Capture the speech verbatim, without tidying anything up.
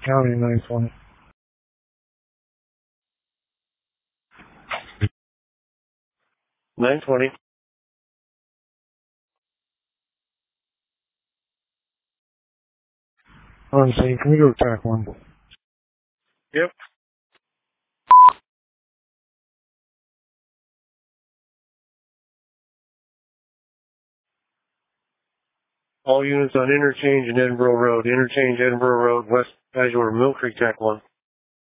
County nine twenty. nine twenty. On scene, can we go to track one? Yep. All units on interchange and Edinburgh Road. Interchange Edinburgh Road, West Azure, Mill Creek, track one.